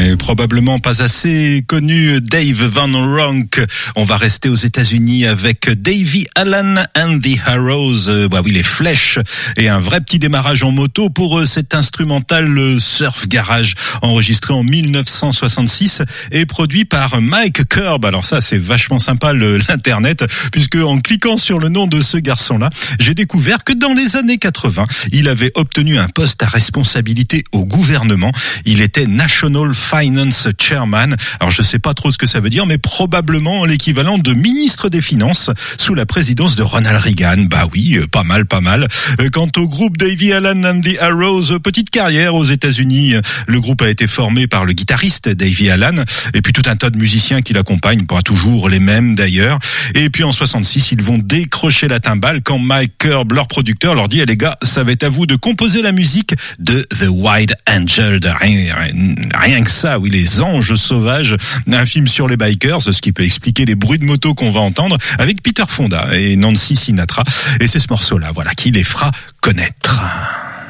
Probablement pas assez connu, Dave Van Ronk. On va rester aux États-Unis avec Davey Allen and the Arrows. Les flèches et un vrai petit démarrage en moto pour cet instrumental surf garage enregistré en 1966 et produit par Mike Curb. Alors ça, c'est vachement sympa l'internet, puisque en cliquant sur le nom de ce garçon-là, j'ai découvert que dans les années 80, il avait obtenu un poste à responsabilité au gouvernement. Il était National Finance Chairman. Alors je sais pas trop ce que ça veut dire, mais probablement l'équivalent de ministre des Finances sous la présidence de Ronald Reagan. Bah oui, pas mal. Quant au groupe Davey Allen and the Arrows, petite carrière aux États-Unis. Le groupe a été formé par le guitariste Davey Allen et puis tout un tas de musiciens qui l'accompagnent, pas toujours les mêmes d'ailleurs. Et puis en 66, ils vont décrocher la timbale quand Mike Curb, leur producteur, leur dit les gars, ça va être à vous de composer la musique de The Wild Angel. Rien que ça, oui, les anges sauvages, un film sur les bikers, ce qui peut expliquer les bruits de moto qu'on va entendre, avec Peter Fonda et Nancy Sinatra. Et c'est ce morceau-là, voilà, qui les fera connaître.